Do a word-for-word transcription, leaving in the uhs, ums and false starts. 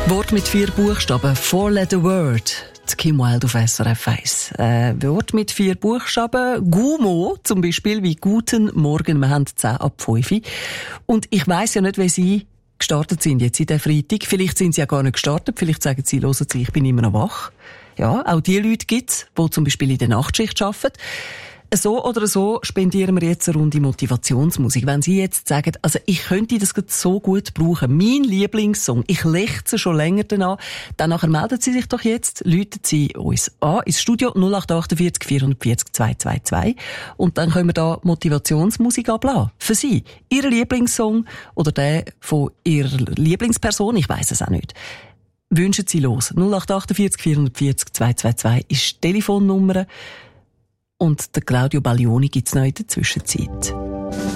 Wort mit vier Buchstaben. Four-letter word. Die Kim Wilde auf S R F eins. Äh, Wort mit vier Buchstaben. Gumo, zum Beispiel, wie Guten Morgen. Wir haben zehn ab fünf. Und ich weiss ja nicht, wie Sie gestartet sind jetzt in der Freitag. Vielleicht sind Sie ja gar nicht gestartet. Vielleicht sagen Sie, hören Sie, ich bin immer noch wach. Ja, auch die Leute gibt's, die zum Beispiel in der Nachtschicht arbeiten. So oder so spendieren wir jetzt eine Runde Motivationsmusik. Wenn Sie jetzt sagen, also ich könnte das so gut brauchen, mein Lieblingssong, ich lechze schon länger danach, dann nachher melden Sie sich doch jetzt, läuten Sie uns an ins Studio null acht achtundvierzig vierundvierzig zweihundertzweiundzwanzig und dann können wir da Motivationsmusik ablassen. Für Sie. Ihr Lieblingssong oder der von Ihrer Lieblingsperson, ich weiss es auch nicht. Wünschen Sie los. null acht achtundvierzig vierundvierzig zweihundertzweiundzwanzig ist die Telefonnummer. Und der Claudio Baglioni gibt's noch in der Zwischenzeit.